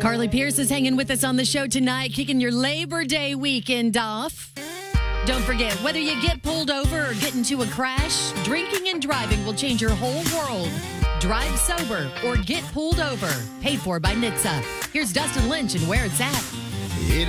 Carly Pierce is hanging with us on the show tonight, kicking your Labor Day weekend off. Don't forget, whether you get pulled over or get into a crash, drinking and driving will change your whole world. Drive sober or get pulled over. Paid for by NHTSA. Here's Dustin Lynch and Where It's At.